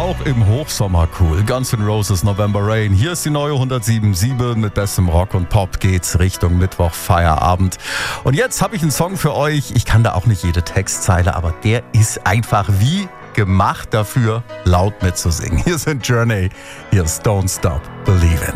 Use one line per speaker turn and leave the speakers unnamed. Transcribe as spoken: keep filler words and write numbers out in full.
auch im Hochsommer cool. Guns N' Roses, November Rain. Hier ist die neue hundertsieben Komma sieben. Mit bestem Rock und Pop geht's Richtung Mittwoch, Feierabend. Und jetzt habe ich einen Song für euch. Ich kann da auch nicht jede Textzeile, aber der ist einfach wie gemacht dafür, laut mitzusingen. Hier sind Journey. Hier ist Don't Stop Believin'.